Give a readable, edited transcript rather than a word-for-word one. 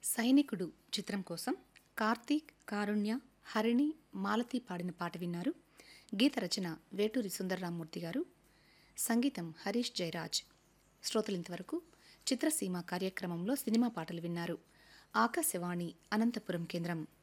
సైనికుడు చిత్రం కోసం కార్తీక్, కారుణ్య, హరిణి, మాలతి పాడిన పాట విన్నారు. గీత రచన వేటూరి సుందరరామూర్తి గారు, సంగీతం హరీష్ జయరాజ్. శ్రోతలు ఇంతవరకు చిత్రసీమ కార్యక్రమంలో సినిమా పాటలు విన్నారు. ఆకాశవాణి అనంతపురం కేంద్రం.